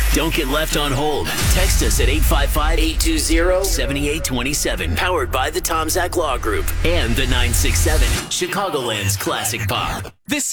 Don't get left on hold. Text us at 855-820-7827. Powered by the Tom Zach Law Group and the 967, Chicagoland's classic pop. This